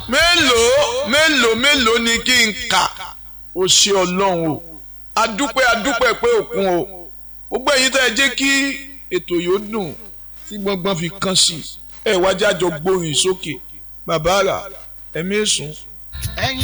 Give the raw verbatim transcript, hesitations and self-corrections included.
mélòó mélòó mélòó ni kí n kà ó ṣe ọlọ́run o adúpẹ́ adúpẹ́ pé òkun o gbogbo ẹ̀yin tó ẹ jẹ́ kí ètò yóò dùn tí gbọ́ngbọ́n fi kàn sí ẹ wájú àjọ gbórin sókè bàbá rà ẹ̀mí èsùn.